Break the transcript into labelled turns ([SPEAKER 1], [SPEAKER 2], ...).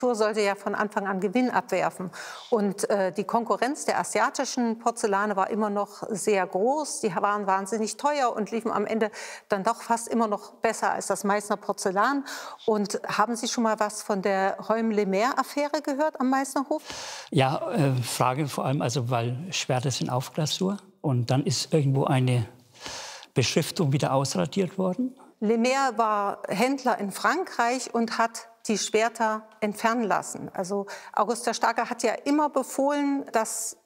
[SPEAKER 1] sollte ja von Anfang an Gewinn abwerfen. Und die Konkurrenz der asiatischen Porzellane war immer noch sehr groß. Die waren wahnsinnig teuer und liefen am Ende dann doch fast immer noch besser als das Meißner Porzellan. Und haben Sie schon mal was von der Rheum-Lemaire-Affäre gehört am Meißner Hof?
[SPEAKER 2] Ja, Frage vor allem, also weil Schwerter sind auf Glasur und dann ist irgendwo eine Beschriftung wieder ausradiert worden.
[SPEAKER 1] Lemaire war Händler in Frankreich und hat die Schwerter entfernen lassen. Also August der Starke hat ja immer befohlen, dass